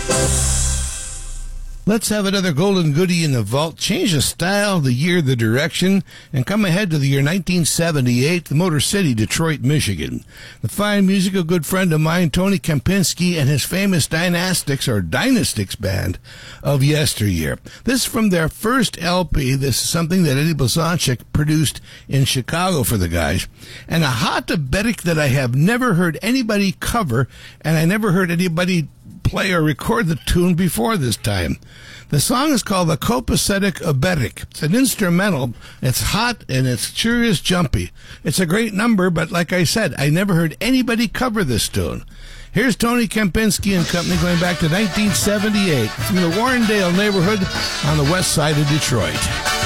Let's have another golden goodie in the vault. Change the style, the year, the direction, and come ahead to the year 1978, the Motor City, Detroit, Michigan. The fine music, a good friend of mine, Tony Kempinski, and his famous Dynastics band of yesteryear. This is from their first LP. This is something that Eddie Blazonczyk produced in Chicago for the guys. And a hot Betic that I have never heard anybody cover, and I never heard anybody play or record the tune before this time. The song is called The Copacetic Abetic. It's an instrumental. It's hot and it's curious jumpy. It's a great number, but like I said, I never heard anybody cover this tune. Here's Tony Kempinski and company going back to 1978 from the Warrendale neighborhood on the west side of Detroit.